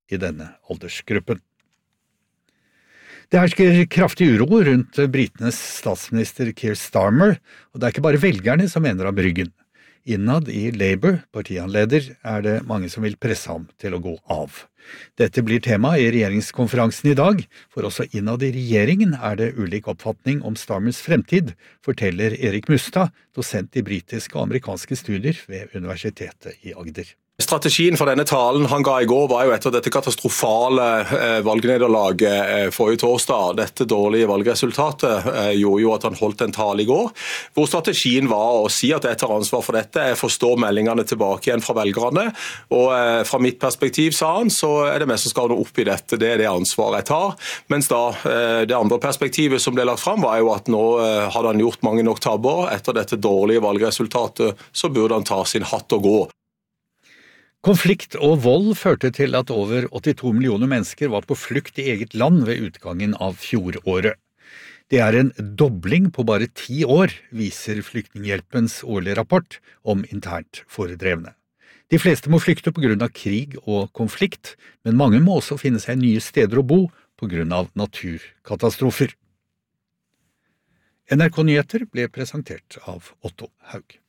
i denne aldersgruppen. Det hersker kraftig uro rundt britenes statsminister Keir Starmer, og det ikke bare velgerne som mener ham ryggen. Innad i Labour, partiet han leder, det mange som vil presse ham til å gå av. Dette blir tema i regjeringskonferansen i dag, for også innad i regjeringen det ulik oppfatning om Starmers fremtid, forteller Erik Mustad, dosent i britiske og amerikanske studier ved Universitetet i Agder. Strategien for denne talen han ga i går var jo etter dette katastrofale valgnederlaget forrige torsdag. Dette dårlige valgresultatet gjorde jo at han holdt en tale i går, hvor strategien var å si at jeg tar ansvar for dette, jeg forstår meldingene tilbake igjen fra velgerne, og fra mitt perspektiv, sa han, så det mest som skal nå opp i dette, det det ansvaret jeg tar. Mens da det andre perspektivet som ble lagt fram var jo at nå hadde han gjort mange nok tabber, etter dette dårlige valgresultatet, så burde han ta sin hatt og gå. Konflikt og vold førte til at over 82 millioner mennesker var på flukt i eget land ved utgangen av fjoråret. Det en dobling på bare 10 år, viser Flyktninghjelpens årlige rapport om internt fordrevne. De fleste må flykte på grunn av krig og konflikt, men mange må også finne seg nye steder å bo på grunn av naturkatastrofer. NRK Nyheter ble presentert av Otto Haug.